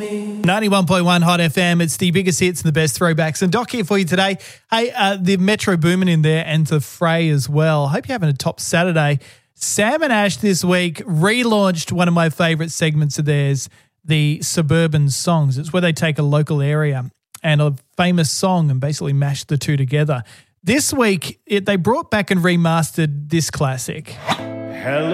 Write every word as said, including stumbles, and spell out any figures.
ninety-one point one Hot F M. It's the biggest hits and the best throwbacks. And Doc here for you today. Hey, uh, the Metro Boomin in there and the Fray as well. Hope you're having a top Saturday. Sam and Ash this week relaunched one of my favourite segments of theirs, the Suburban Songs. It's where they take a local area and a famous song and basically mash the two together. This week, it, they brought back and remastered this classic. Hello.